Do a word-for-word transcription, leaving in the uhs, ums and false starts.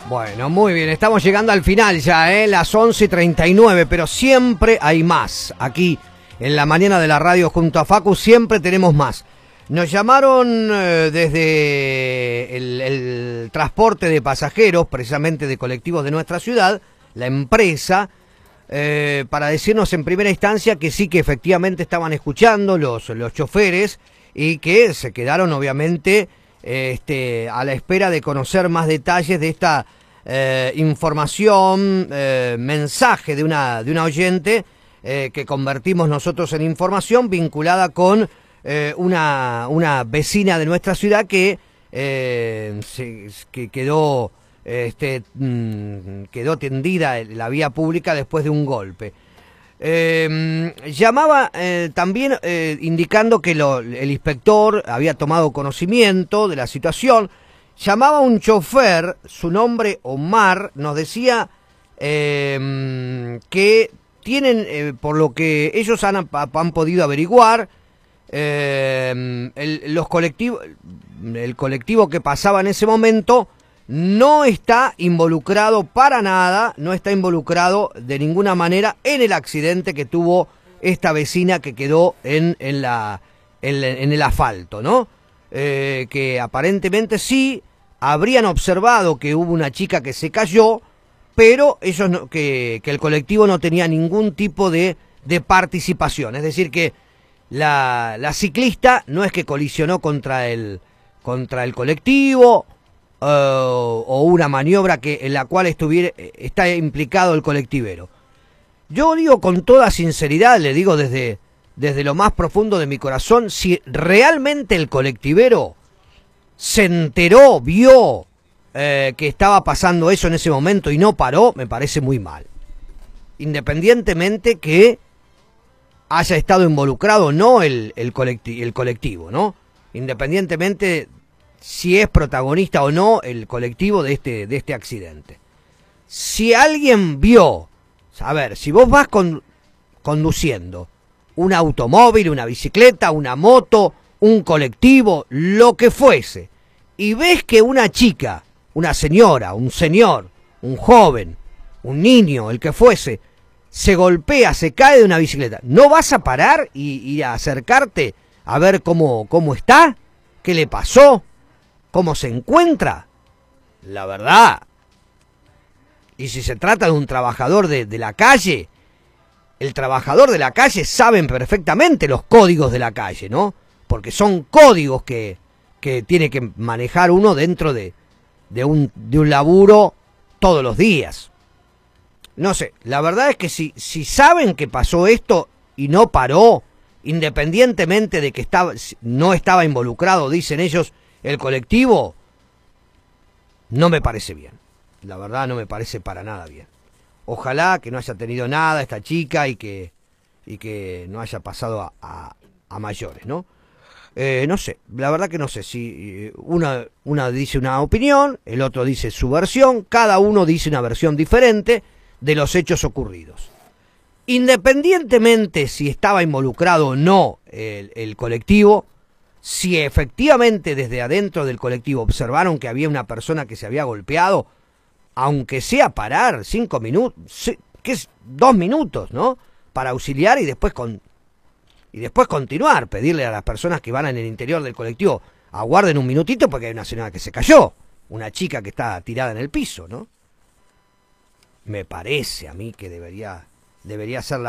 Bueno, muy bien, estamos llegando al final ya, ¿eh? Las once y treinta y nueve, pero siempre hay más. Aquí, en la mañana de la radio junto a Facu, siempre tenemos más. Nos llamaron eh, desde el, el transporte de pasajeros, precisamente de colectivos de nuestra ciudad, la empresa, eh, para decirnos en primera instancia que sí, que efectivamente estaban escuchando los, los choferes y que se quedaron obviamente este, a la espera de conocer más detalles de esta eh, información, eh, mensaje de una, de una oyente eh, que convertimos nosotros en información vinculada con eh, una, una vecina de nuestra ciudad que, eh, se, que quedó... Este, mmm, quedó tendida en la vía pública después de un golpe. Eh, llamaba eh, también eh, indicando que lo, el inspector había tomado conocimiento de la situación. Llamaba a un chofer, su nombre Omar, nos decía eh, que tienen, eh, por lo que ellos han, han podido averiguar, eh, el, los colectivos, el colectivo que pasaba en ese momento no está involucrado para nada, no está involucrado de ninguna manera en el accidente que tuvo esta vecina que quedó en, en, la, en, en el asfalto, ¿no? Eh, que aparentemente sí habrían observado que hubo una chica que se cayó, pero ellos no, que, que el colectivo no tenía ningún tipo de, de participación. Es decir, que la, la ciclista no es que colisionó contra el, contra el colectivo, Uh, o una maniobra que en la cual estuviera está implicado el colectivero. Yo digo con toda sinceridad, le digo desde, desde lo más profundo de mi corazón, si realmente el colectivero se enteró, vio eh, que estaba pasando eso en ese momento y no paró, me parece muy mal. Independientemente que haya estado involucrado o no el, el, colectivo, el colectivo, ¿no? Independientemente si es protagonista o no el colectivo de este, de este accidente. Si alguien vio, a ver, si vos vas con, conduciendo un automóvil, una bicicleta, una moto, un colectivo, lo que fuese, y ves que una chica, una señora, un señor, un joven, un niño, el que fuese, se golpea, se cae de una bicicleta, ¿no vas a parar y, y a acercarte a ver cómo, cómo está? ¿Qué le pasó? ¿Cómo se encuentra? La verdad. Y si se trata de un trabajador de, de la calle, el trabajador de la calle saben perfectamente los códigos de la calle, ¿no? Porque son códigos que, que tiene que manejar uno dentro de, de, un, de un laburo todos los días. No sé, la verdad es que si, si saben que pasó esto y no paró, independientemente de que estaba, no estaba involucrado, dicen ellos, el colectivo, no me parece bien. La verdad no me parece para nada bien. Ojalá que no haya tenido nada esta chica y que, y que no haya pasado a, a, a mayores, ¿no? Eh, no sé, la verdad que no sé. Si una, una dice una opinión, el otro dice su versión, cada uno dice una versión diferente de los hechos ocurridos. Independientemente si estaba involucrado o no el, el colectivo, si efectivamente desde adentro del colectivo observaron que había una persona que se había golpeado, aunque sea parar cinco minutos, que es dos minutos, ¿no? Para auxiliar y después con y después continuar, pedirle a las personas que van en el interior del colectivo, aguarden un minutito porque hay una señora que se cayó, una chica que está tirada en el piso, ¿no? Me parece a mí que debería debería ser la